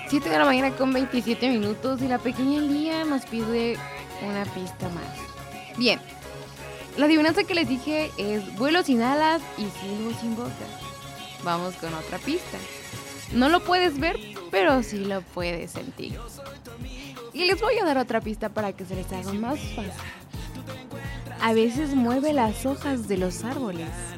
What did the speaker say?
7 de la mañana con 27 minutos y la pequeña Lía nos pide una pista más. Bien, la adivinanza que les dije es vuelo sin alas y silbo sin boca. Vamos con otra pista. No lo puedes ver, pero sí lo puedes sentir. Y les voy a dar otra pista para que se les haga más fácil. A veces mueve las hojas de los árboles.